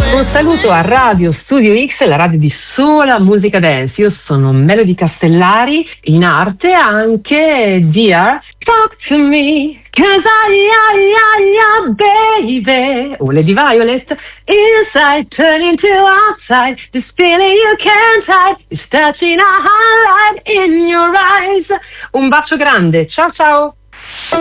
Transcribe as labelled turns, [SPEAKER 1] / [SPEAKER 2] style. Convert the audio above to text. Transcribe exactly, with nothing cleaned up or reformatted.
[SPEAKER 1] Un saluto a Radio Studio X, la radio di sola musica dance. Io sono Melody Castellari, in arte anche Dear Talk to Me, cause I, I, I, I, baby. O Lady Violet, inside turn into outside, this feeling you can't hide, is touching a highlight in your eyes. Un bacio grande, ciao ciao.